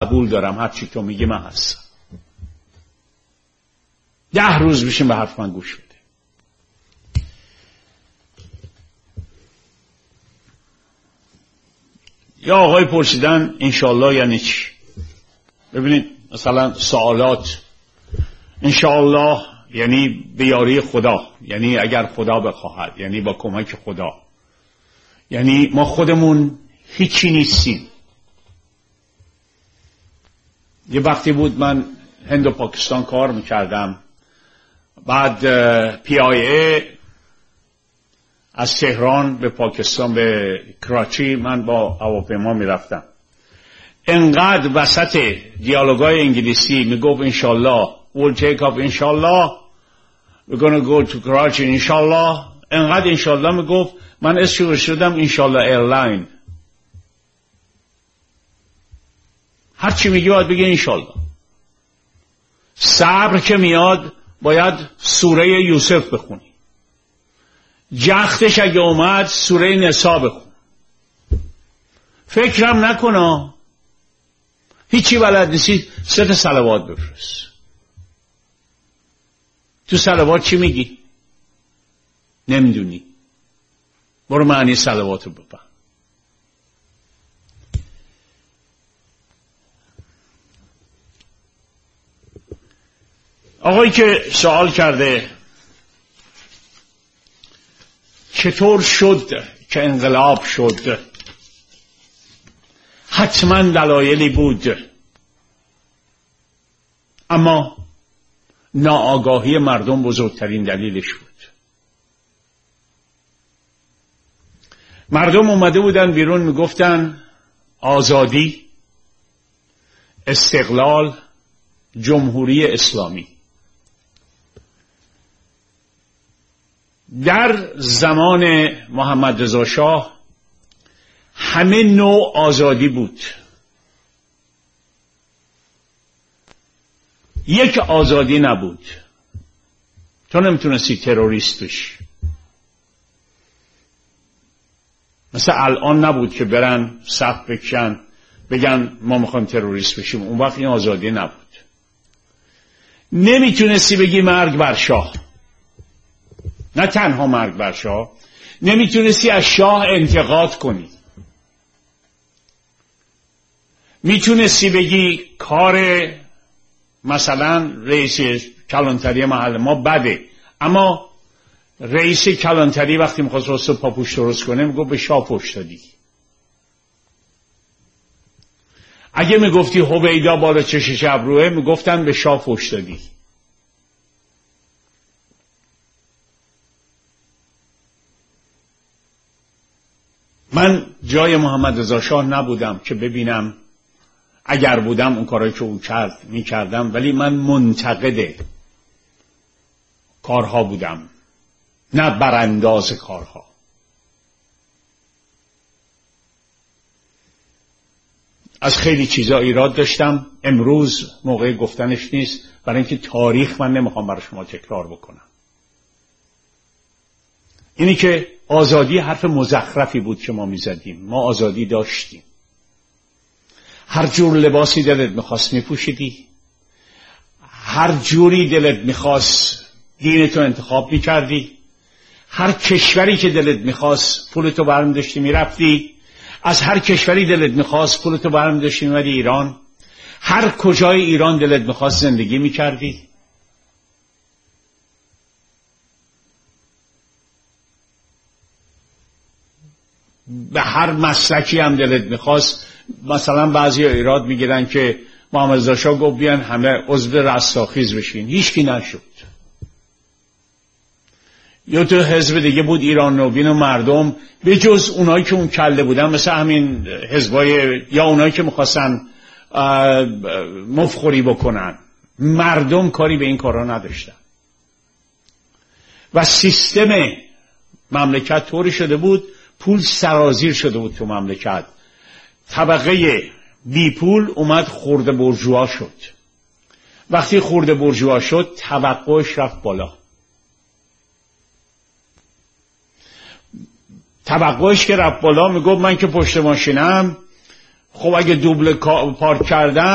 قبول دارم، هر چی تو میگی من هستم. 10 روز بشین به حرف من گوش بده. یا آقای پرسیدن انشالله یعنی چی؟ ببینید مثلا سوالات، انشالله یعنی به یاری خدا، یعنی اگر خدا بخواهد، یعنی با کمک خدا، یعنی ما خودمون هیچی نیستیم. یه وقتی بود من هند و پاکستان کار میکردم، بعد PIA از تهران به پاکستان به کراچی من با هواپیما میرفتم. انقدر وسط دیالوگای انگلیسی میگفت انشالله we'll take off انشالله we're gonna go to Karachi انشالله، انقدر انشالله میگفت من اسمش شدم انشالله ایرلاین. هرچی میگی باید بگی انشالله. صبر که میاد باید سوره یوسف بخونی، جختش اگه اومد سوره نساء بخون. فکرم نکنه هیچی بلد نیستی 3 صلوات بفرست. تو صلوات چی میگی؟ نمیدونی، برو معنی صلوات رو بفهم. آقایی که سوال کرده چطور شد که انقلاب شد، حتما دلایلی بود، اما ناآگاهی مردم بزرگترین دلیلش بود. مردم اومده بودن بیرون میگفتن آزادی، استقلال، جمهوری اسلامی. در زمان محمد رضا شاه همه نوع آزادی بود. یک آزادی نبود، تو نمیتونستی تروریست بشی. مثل الان نبود که برن صف بکشن بگن ما میخوایم تروریست بشیم. اون وقت این آزادی نبود. نمیتونستی بگی مرگ بر شاه، نه تنها مرگ بر شاه، نمیتونستی از شاه انتقاد کنی. میتونستی بگی کار مثلا رئیس کلانتری محل ما بده، اما رئیس کلانتری وقتی میخواست راست پاپوش درست کنه میگفت به شاه پشت دادی. اگه میگفتی هویدا بالا چشش ابروه میگفتن به شاه پشت دادی. من جای محمد رضا شاه نبودم که ببینم، اگر بودم اون کارایی که او کرد میکردم، ولی من منتقد کارها بودم، نه برانداز کارها. از خیلی چیزا ایراد داشتم، امروز موقع گفتنش نیست، برای اینکه تاریخ من نمیخوام برای شما تکرار بکنم. اینی که آزادی حرف مزخرفی بود که ما میزدیم. ما آزادی داشتیم، هر جور لباسی دلت میخواست میپوشیدی، هر جوری دلت میخواست دینتو انتخاب میکردی، هر کشوری که دلت میخواست پولتو برمی داشتی میرفتی، از هر کشوری دلت میخواست پولتو برمی داشتی میمدی ایران، هر کجای ایران دلت میخواست زندگی میکردی. به هر مسلکی هم دلت میخواست. مثلا بعضی ایراد میگیرن که محمد رضا شاه گفت بیان همه عضو رستاخیز بشین، هیچکی نشد. یا تو حزب دیگه بود ایران نوین و مردم، به جز اونایی که اون کله بودن مثل همین حزبای یا اونایی که میخواستن مفخوری بکنن، مردم کاری به این کارا نداشتن. و سیستم مملکت طوری شده بود، پول سرازیر شده بود تو مملکت. طبقه بی پول اومد خرده بورژوا شد. وقتی خرده بورژوا شد توقعش رفت بالا. توقعش که رفت بالا میگفت من که پشت ماشینم، خب اگه دوبله پارک کردم